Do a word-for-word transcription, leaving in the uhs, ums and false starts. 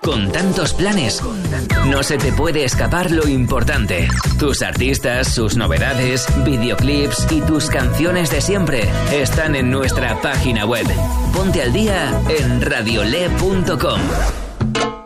Con tantos planes, no se te puede escapar lo importante. Tus artistas, sus novedades, videoclips y tus canciones de siempre están en nuestra página web. Ponte al día en radiole punto com.